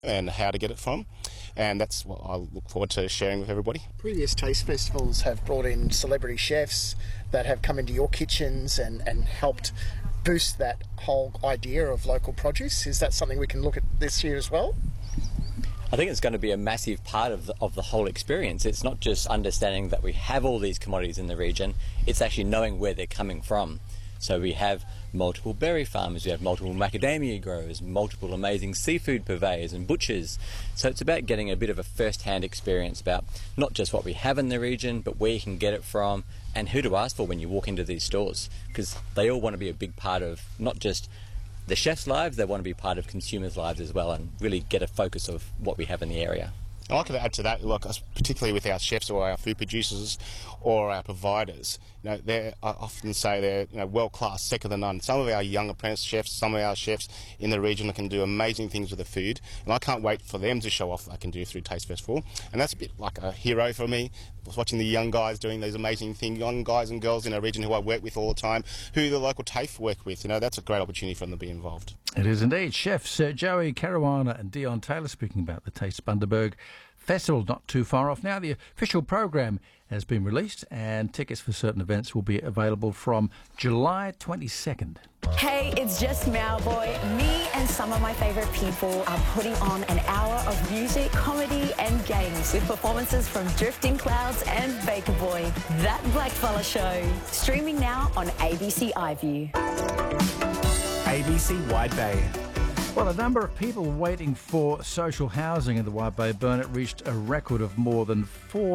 and how to get it from. And that's what I look forward to sharing with everybody. Previous taste festivals have brought in celebrity chefs that have come into your kitchens and helped boost that whole idea of local produce. Is that something we can look at this year as well? I think it's going to be a massive part of the whole experience. It's not just understanding that we have all these commodities in the region, it's actually knowing where they're coming from. So we have multiple berry farmers, we have multiple macadamia growers, multiple amazing seafood purveyors and butchers. So it's about getting a bit of a first-hand experience about not just what we have in the region, but where you can get it from and who to ask for when you walk into these stores. Because they all want to be a big part of not just the chefs' lives, they want to be part of consumers' lives as well and really get a focus of what we have in the area. I like to add to that, look, particularly with our chefs or our food producers or our providers, I often say they're world-class, second to none. Some of our young apprentice chefs, some of our chefs in the region can do amazing things with the food, and I can't wait for them to show off what they can do through Taste Festival. And that's a bit like a hero for me, watching the young guys doing these amazing things, young guys and girls in our region who I work with all the time, who the local TAFE work with. That's a great opportunity for them to be involved. It is indeed. Chefs Joey Caruana and Dion Taylor speaking about the Taste Bundaberg Festival, not too far off now. The official program has been released and tickets for certain events will be available from July 22nd. Hey, it's just Mowboy. Me and some of my favourite people are putting on an hour of music, comedy and games with performances from Drifting Clouds and Baker Boy. That Blackfella Show. Streaming now on ABC iView. ABC Wide Bay. Well, the number of people waiting for social housing in the Wide Bay Burnett reached a record of more than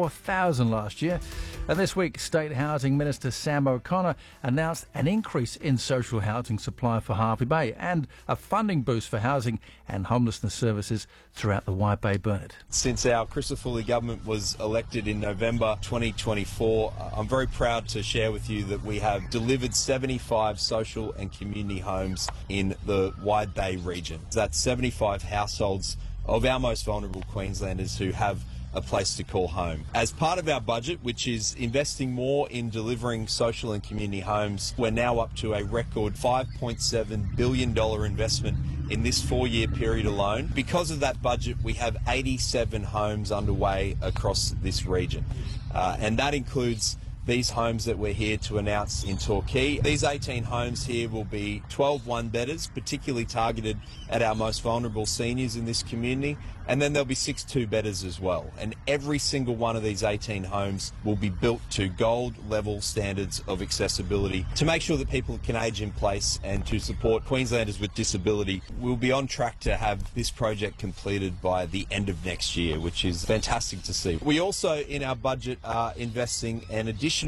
4,000 last year. And this week, State Housing Minister Sam O'Connor announced an increase in social housing supply for Hervey Bay and a funding boost for housing and homelessness services throughout the Wide Bay Burnett. Since our Crisafulli government was elected in November 2024, I'm very proud to share with you that we have delivered 75 social and community homes in the Wide Bay region. That's 75 households of our most vulnerable Queenslanders who have a place to call home. As part of our budget, which is investing more in delivering social and community homes, we're now up to a record $5.7 billion investment in this 4-year period alone. Because of that budget, we have 87 homes underway across this region. And that includes these homes that we're here to announce in Torquay. These 18 homes here will be 12 one-bedders, particularly targeted at our most vulnerable seniors in this community, and then there'll be 6 two-bedders as well. And every single one of these 18 homes will be built to gold-level standards of accessibility to make sure that people can age in place and to support Queenslanders with disability. We'll be on track to have this project completed by the end of next year, which is fantastic to see. We also, in our budget, are investing an additional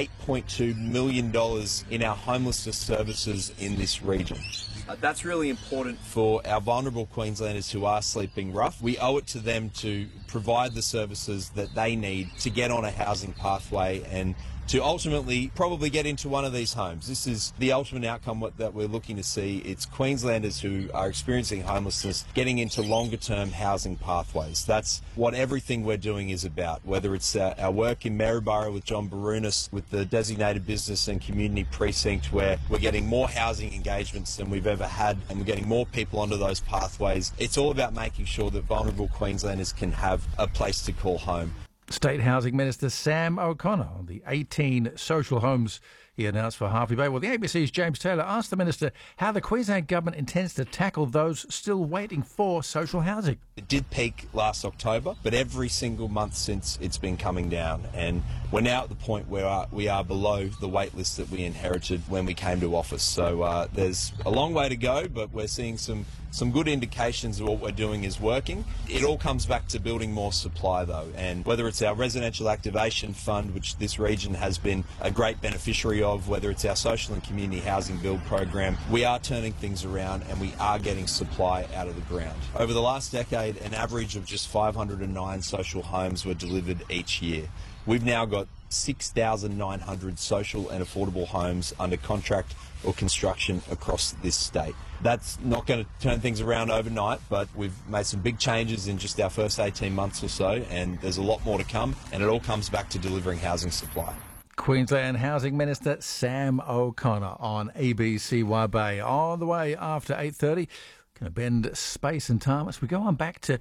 $8.2 million in our homelessness services in this region. That's really important for our vulnerable Queenslanders who are sleeping rough. We owe it to them to provide the services that they need to get on a housing pathway and to ultimately probably get into one of these homes. This is the ultimate outcome that we're looking to see. It's Queenslanders who are experiencing homelessness getting into longer term housing pathways. That's what everything we're doing is about, whether it's our work in Maryborough with John Barunas, with the designated business and community precinct, where we're getting more housing engagements than we've ever had and we're getting more people onto those pathways. It's all about making sure that vulnerable Queenslanders can have a place to call home. State Housing Minister Sam O'Connor on the 18 social homes he announced for Hervey Bay. Well, the ABC's James Taylor asked the Minister how the Queensland Government intends to tackle those still waiting for social housing. It did peak last October, but every single month since it's been coming down, and we're now at the point where we are below the wait list that we inherited when we came to office. So there's a long way to go, but we're seeing some good indications of what we're doing is working. It all comes back to building more supply though, and whether it's our Residential Activation Fund, which this region has been a great beneficiary of, whether it's our social and community housing build program, we are turning things around and we are getting supply out of the ground. Over the last decade, an average of just 509 social homes were delivered each year. We've now got 6,900 social and affordable homes under contract or construction across this state. That's not going to turn things around overnight, but we've made some big changes in just our first 18 months or so, and there's a lot more to come, and it all comes back to delivering housing supply. Queensland Housing Minister Sam O'Connor on ABC Wide Bay. On the way after 8:30, going to bend space and time as we go on back to